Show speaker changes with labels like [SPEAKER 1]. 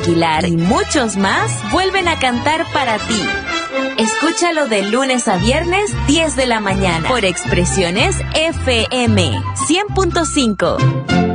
[SPEAKER 1] Aguilar y muchos más vuelven a cantar para ti. Escúchalo de lunes a viernes, 10 de la mañana, por Expresiones FM 100.5.